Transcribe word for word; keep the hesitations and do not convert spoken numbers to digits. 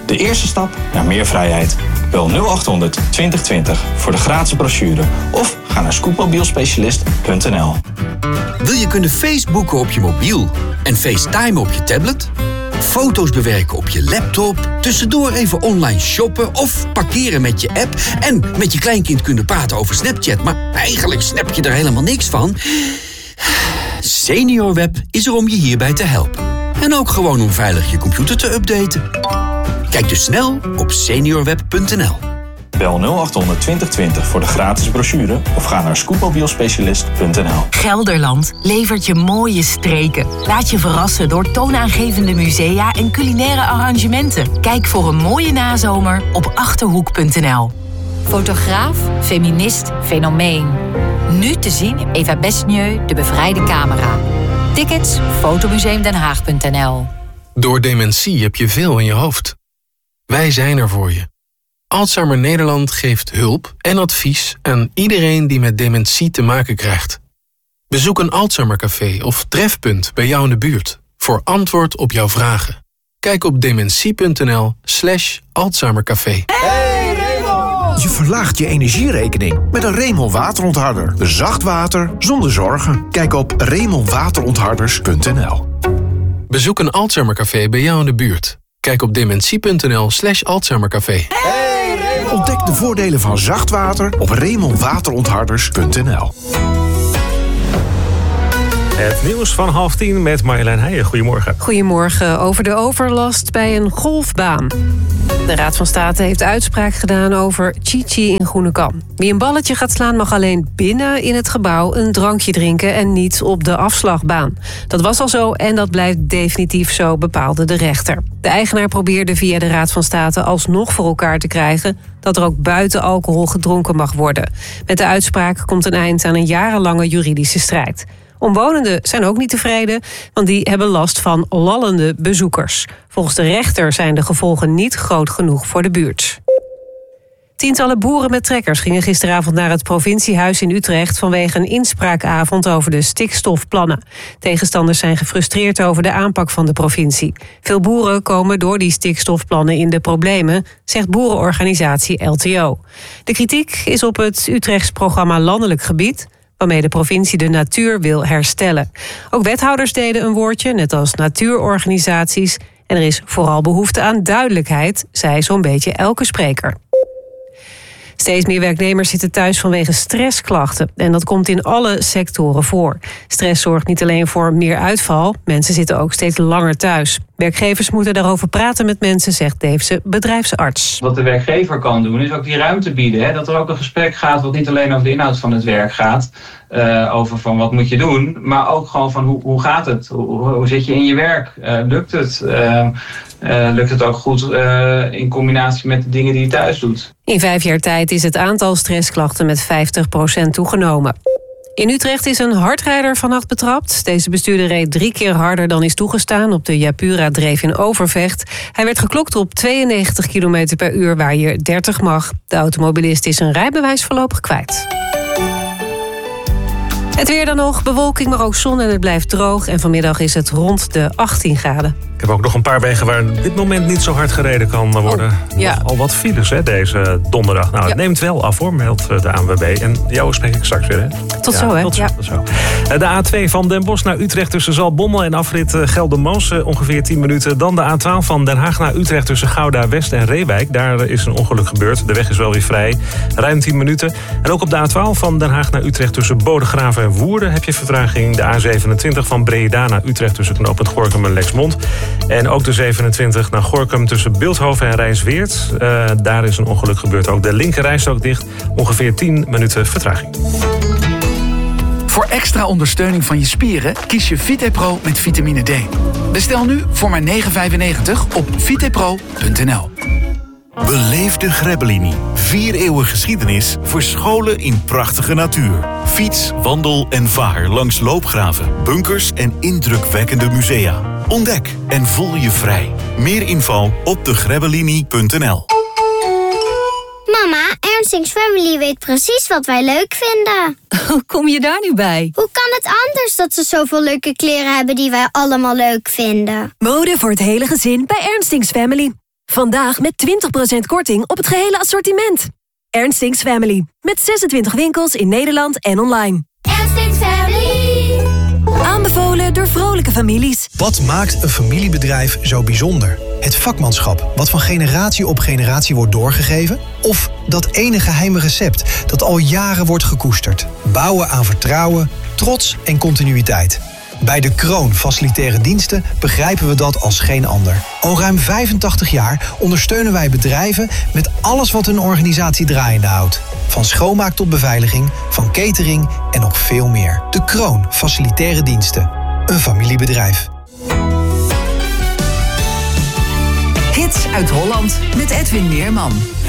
De eerste stap naar meer vrijheid. Bel nul achthonderd twintig twintig voor de gratis brochure of ga naar scootmobielspecialist punt n l. Wil je kunnen Facebooken op je mobiel en FaceTime op je tablet? Foto's bewerken op je laptop, tussendoor even online shoppen of parkeren met je app en met je kleinkind kunnen praten over Snapchat, maar eigenlijk snap je er helemaal niks van? SeniorWeb is er om je hierbij te helpen. En ook gewoon om veilig je computer te updaten. Kijk dus snel op seniorweb punt n l. Bel nul achthonderd twintig twintig voor de gratis brochure of ga naar scootmobielspecialist punt n l. Gelderland levert je mooie streken. Laat je verrassen door toonaangevende musea en culinaire arrangementen. Kijk voor een mooie nazomer op achterhoek punt n l. Fotograaf, feminist, fenomeen. Nu te zien in Eva Besnieu, De Bevrijde Camera. Tickets, fotomuseumdenhaag punt n l. Door dementie heb je veel in je hoofd. Wij zijn er voor je. Alzheimer Nederland geeft hulp en advies aan iedereen die met dementie te maken krijgt. Bezoek een Alzheimercafé of trefpunt bij jou in de buurt voor antwoord op jouw vragen. Kijk op dementie punt n l slash Alzheimercafé. Hey Raymond! Je verlaagt je energierekening met een Raymond waterontharder. Zacht water zonder zorgen. Kijk op raymond waterontharders punt n l. Bezoek een Alzheimercafé bij jou in de buurt. Kijk op dementie punt n l slash Alzheimercafé. Hey Raymond! Ontdek de voordelen van zacht water op raymond waterontharders punt n l. Het nieuws van half tien met Marjolein Heijen. Goedemorgen. Goedemorgen. Over de overlast bij een golfbaan. De Raad van State heeft uitspraak gedaan over Chi-Chi in Groenekan. Wie een balletje gaat slaan mag alleen binnen in het gebouw een drankje drinken en niet op de afslagbaan. Dat was al zo en dat blijft definitief zo, bepaalde de rechter. De eigenaar probeerde via de Raad van State alsnog voor elkaar te krijgen dat er ook buiten alcohol gedronken mag worden. Met de uitspraak komt een eind aan een jarenlange juridische strijd. Omwonenden zijn ook niet tevreden, want die hebben last van lallende bezoekers. Volgens de rechter zijn de gevolgen niet groot genoeg voor de buurt. Tientallen boeren met trekkers gingen gisteravond naar het provinciehuis in Utrecht vanwege een inspraakavond over de stikstofplannen. Tegenstanders zijn gefrustreerd over de aanpak van de provincie. Veel boeren komen door die stikstofplannen in de problemen, zegt boerenorganisatie L T O. De kritiek is op het Utrechts programma Landelijk Gebied, waarmee de provincie de natuur wil herstellen. Ook wethouders deden een woordje, net als natuurorganisaties. En er is vooral behoefte aan duidelijkheid, zei zo'n beetje elke spreker. Steeds meer werknemers zitten thuis vanwege stressklachten. En dat komt in alle sectoren voor. Stress zorgt niet alleen voor meer uitval. Mensen zitten ook steeds langer thuis. Werkgevers moeten daarover praten met mensen, zegt Deefse, bedrijfsarts. Wat de werkgever kan doen, is ook die ruimte bieden. Hè? Dat er ook een gesprek gaat wat niet alleen over de inhoud van het werk gaat. Uh, over van wat moet je doen. Maar ook gewoon van hoe, hoe gaat het? Hoe, hoe zit je in je werk? Uh, lukt het? Uh, uh, lukt het ook goed uh, in combinatie met de dingen die je thuis doet? In vijf jaar tijd is het aantal stressklachten met vijftig procent toegenomen. In Utrecht is een hardrijder vannacht betrapt. Deze bestuurder reed drie keer harder dan is toegestaan op de Japura-dreef in Overvecht. Hij werd geklokt op tweeënnegentig kilometer per uur waar je dertig mag. De automobilist is zijn rijbewijs voorlopig kwijt. Het weer dan nog, bewolking, maar ook zon en het blijft droog. En vanmiddag is het rond de achttien graden. Ik heb ook nog een paar wegen waar op dit moment niet zo hard gereden kan worden. Oh, ja. Al wat files hè, deze donderdag. Nou, het ja. neemt wel af hoor, meldt de A N W B. En jou spreek ik straks weer. Hè? Tot ja, zo hè. Tot zo, ja. tot zo. De A twee van Den Bosch naar Utrecht tussen Zaltbommel en afrit Geldermoos. Ongeveer tien minuten. Dan de A twaalf van Den Haag naar Utrecht tussen Gouda West en Reewijk. Daar is een ongeluk gebeurd. De weg is wel weer vrij. Ruim tien minuten. En ook op de A twaalf van Den Haag naar Utrecht tussen Bodegraven en Woerden heb je vertraging. De A zevenentwintig van Breda naar Utrecht tussen knooppunt Gorinchem en Lexmond. En ook de zevenentwintig naar Gorinchem tussen Bilthoven en Rijnsweert. Uh, daar is een ongeluk gebeurd. Ook de linkerrijstrook dicht. Ongeveer tien minuten vertraging. Voor extra ondersteuning van je spieren kies je VitePro met vitamine D. Bestel nu voor maar negen vijfennegentig op vitepro punt n l. Beleef de Grebbelini. Vier eeuwen geschiedenis voor scholen in prachtige natuur. Fiets, wandel en vaar langs loopgraven, bunkers en indrukwekkende musea. Ontdek en voel je vrij. Meer info op de grebbelini punt n l. Mama, Ernstings Family weet precies wat wij leuk vinden. Hoe kom je daar nu bij? Hoe kan het anders dat ze zoveel leuke kleren hebben die wij allemaal leuk vinden? Mode voor het hele gezin bij Ernstings Family. Vandaag met twintig procent korting op het gehele assortiment. Ernstings Family. Met zesentwintig winkels in Nederland en online. Ernstings Family. Aanbevolen door vrolijke families. Wat maakt een familiebedrijf zo bijzonder? Het vakmanschap, wat van generatie op generatie wordt doorgegeven? Of dat ene geheime recept dat al jaren wordt gekoesterd? Bouwen aan vertrouwen, trots en continuïteit. Bij De Kroon Facilitaire Diensten begrijpen we dat als geen ander. Al ruim vijfentachtig jaar ondersteunen wij bedrijven met alles wat hun organisatie draaiende houdt. Van schoonmaak tot beveiliging, van catering en nog veel meer. De Kroon Facilitaire Diensten. Een familiebedrijf. Hits uit Holland met Edwin Meerman.